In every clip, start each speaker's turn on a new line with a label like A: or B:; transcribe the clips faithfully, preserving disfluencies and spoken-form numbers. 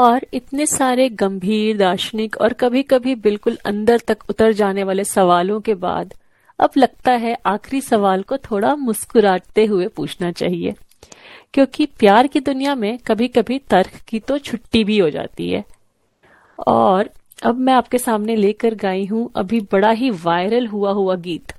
A: और इतने सारे गंभीर, दार्शनिक और कभी कभी बिल्कुल अंदर तक उतर जाने वाले सवालों के बाद अब लगता है आखिरी सवाल को थोड़ा मुस्कुराते हुए पूछना चाहिए, क्योंकि प्यार की दुनिया में कभी कभी तर्क की तो छुट्टी भी हो जाती है। और अब मैं आपके सामने लेकर गई हूं अभी बड़ा ही वायरल हुआ हुआ गीत,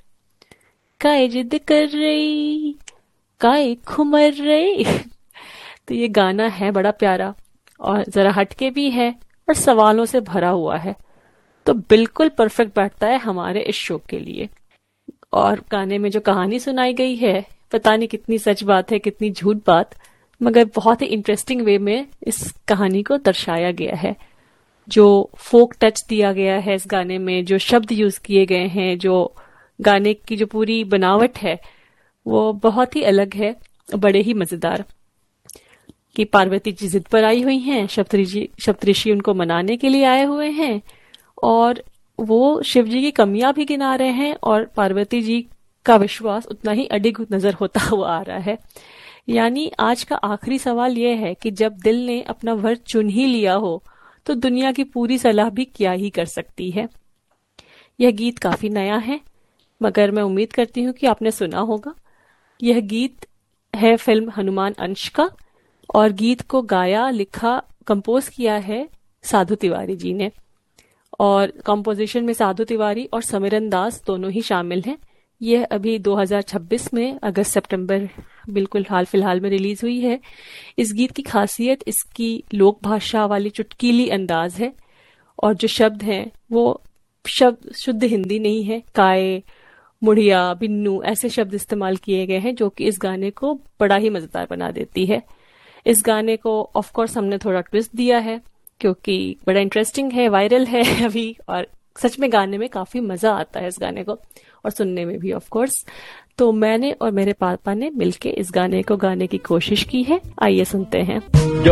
A: काए जिद कर रही, काए खुमर रही। तो ये गाना है बड़ा प्यारा और जरा हटके भी है और सवालों से भरा हुआ है, तो बिल्कुल परफेक्ट बैठता है हमारे इस शो के लिए। और गाने में जो कहानी सुनाई गई है, पता नहीं कितनी सच बात है कितनी झूठ बात, मगर बहुत ही इंटरेस्टिंग वे में इस कहानी को दर्शाया गया है। जो फोक टच दिया गया है इस गाने में, जो शब्द यूज किए गए हैं, जो गाने की जो पूरी बनावट है वो बहुत ही अलग है, बड़े ही मजेदार। कि पार्वती जी जिद पर आई हुई हैं, सप्तऋषि सप्तऋषि उनको मनाने के लिए आए हुए हैं और वो शिव जी की कमियां भी गिना रहे हैं और पार्वती जी का विश्वास उतना ही अडिग नजर होता हुआ आ रहा है। यानी आज का आखिरी सवाल यह है कि जब दिल ने अपना वर चुन ही लिया हो तो दुनिया की पूरी सलाह भी क्या ही कर सकती है। यह गीत काफी नया है, मगर मैं उम्मीद करती हूँ कि आपने सुना होगा। यह गीत है फिल्म हनुमान अंश का और गीत को गाया, लिखा, कंपोज किया है साधु तिवारी जी ने। और कंपोजिशन में साधु तिवारी और समिरन दास दोनों ही शामिल हैं। यह अभी दो हज़ार छब्बीस में अगस्त सितंबर बिल्कुल हाल फिलहाल में रिलीज हुई है। इस गीत की खासियत इसकी लोक भाषा वाली चुटकीली अंदाज है और जो शब्द हैं वो शब्द शुद्ध हिंदी नहीं है। काए, मुड़िया, बिन्नू ऐसे शब्द इस्तेमाल किए गए हैं जो कि इस गाने को बड़ा ही मजेदार बना देती है। इस गाने को ऑफ कोर्स हमने थोड़ा ट्विस्ट दिया है क्योंकि बड़ा इंटरेस्टिंग है, वायरल है अभी, और सच में गाने में काफी मजा आता है इस गाने को और सुनने में भी ऑफ कोर्स। तो मैंने और मेरे पापा ने मिलके इस गाने को गाने की कोशिश की है। आइए सुनते हैं।